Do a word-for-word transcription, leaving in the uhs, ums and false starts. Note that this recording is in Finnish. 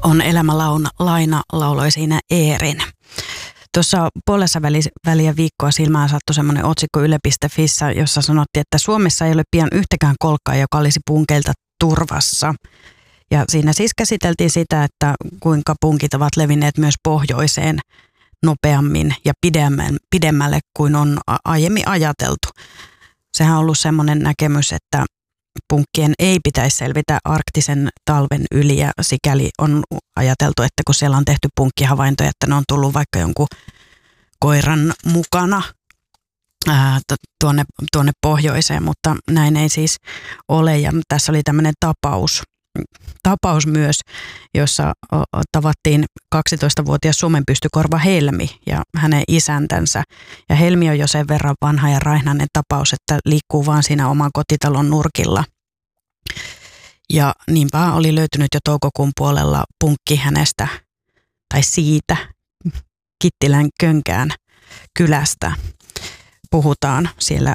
on elämä launa, laina, lauloi siinä Eerin. Tuossa puolessa väliä viikkoa silmään sattui semmoinen otsikko yle piste fissä, jossa sanottiin, että Suomessa ei ole pian yhtäkään kolkkaa, joka olisi punkeilta turvassa. Ja siinä siis käsiteltiin sitä, että kuinka punkit ovat levinneet myös pohjoiseen nopeammin ja pidemmälle kuin on aiemmin ajateltu. Sehän on ollut semmoinen näkemys, että punkkien ei pitäisi selvitä arktisen talven yli ja sikäli on ajateltu, että kun siellä on tehty punkkihavaintoja, että ne on tullut vaikka jonkun koiran mukana ää, tuonne, tuonne pohjoiseen, mutta näin ei siis ole. Ja tässä oli tämmöinen tapaus, tapaus myös, jossa tavattiin kaksitoistavuotias suomenpystykorva Helmi ja hänen isäntänsä. Ja Helmi on jo sen verran vanha ja raihnainen tapaus, että liikkuu vaan siinä oman kotitalon nurkilla. Ja niinpä oli löytynyt jo toukokuun puolella punkki hänestä tai siitä Kittilän Könkään kylästä. Puhutaan siellä